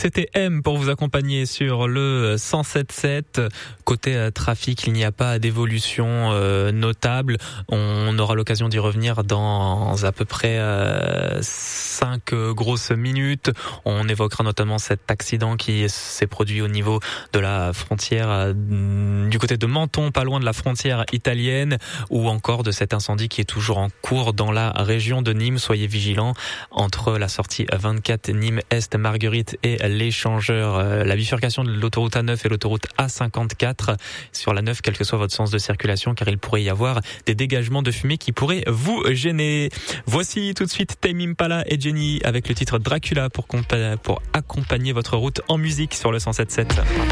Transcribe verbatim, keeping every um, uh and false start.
c'était M pour vous accompagner sur le cent sept sept. Côté euh, trafic, il n'y a pas d'évolution euh, notable. On aura l'occasion d'y revenir dans à peu près euh, cinq euh, grosses minutes. On évoquera notamment cet accident qui s'est produit au niveau de la frontière euh, du côté de Menton, pas loin de la frontière italienne, ou encore de cet incendie qui est toujours en cours dans la région de Nîmes. Soyez vigilants entre la sortie vingt-quatre Nîmes Est Marguerite et l'échangeur, euh, la bifurcation de l'autoroute A neuf et l'autoroute A cinquante-quatre. Sur la neuf, quel que soit votre sens de circulation, car il pourrait y avoir des dégagements de fumée qui pourraient vous gêner. Voici tout de suite Tame Impala et Jenny avec le titre Dracula pour, compa- pour accompagner votre route en musique sur le cent sept sept.